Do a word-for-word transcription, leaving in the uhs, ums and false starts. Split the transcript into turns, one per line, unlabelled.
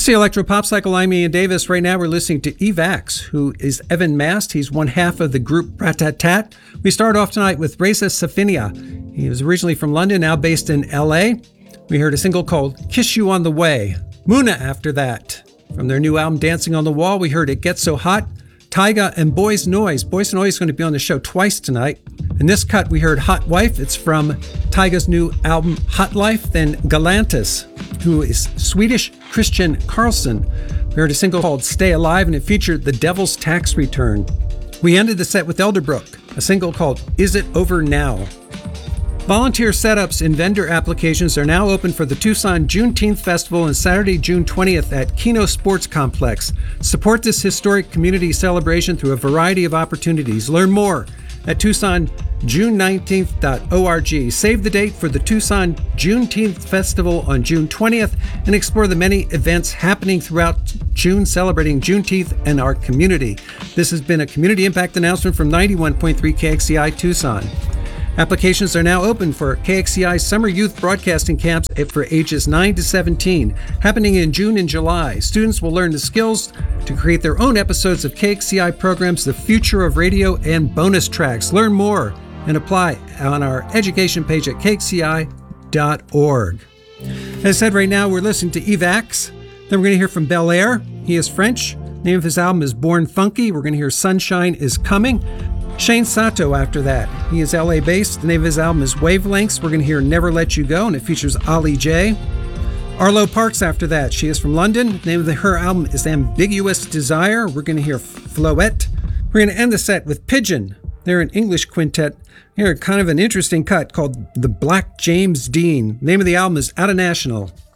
It's the Electro Pop Cycle. I'm Ian Davis. Right now we're listening to Evax, who is Evan Mast. He's one half of the group Ratatat. We start off tonight with Reza Safinia. He was originally from London, now based in L A. We heard a single called Kiss You on the Way. Muna after that. From their new album Dancing on the Wall, we heard It Gets So Hot. Tyga and Boys Noise. Boys Noise is going to be on the show twice tonight. In this cut, we heard Hot Wife. It's from Tyga's new album Hot Life. Then Galantis, who is Swedish Christian Carlson. We heard a single called Stay Alive, and it featured The Devil's Tax Return. We ended the set with Elderbrook, a single called Is It Over Now? Volunteer setups and vendor applications are now open for the Tucson Juneteenth Festival on Saturday, June twentieth at Keno Sports Complex. Support this historic community celebration through a variety of opportunities. Learn more at tucson june nineteenth dot org. Save the date for the Tucson Juneteenth Festival on June twentieth and explore the many events happening throughout June celebrating Juneteenth and our community. This has been a community impact announcement from ninety-one point three K X C I Tucson. Applications are now open for K X C I Summer Youth Broadcasting Camps for ages nine to seventeen, happening in June and July. Students will learn the skills to create their own episodes of K X C I programs, The Future of Radio, and bonus tracks. Learn more and apply on our education page at k x c i dot org. As I said, right now we're listening to Evax. Then we're going to hear from Bel Air. He is French. The name of his album is Born Funky. We're going to hear Sunshine is Coming. Shane Sato after that. He is L A-based. The name of his album is Wavelengths. We're going to hear Never Let You Go, and it features Ali J. Arlo Parks after that. She is from London. The name of the, her album is Ambiguous Desire. We're going to hear Floette. We're going to end the set with Pigeon. They're an English quintet. Here, kind of an interesting cut called The Black James Dean. The name of the album is Out of National.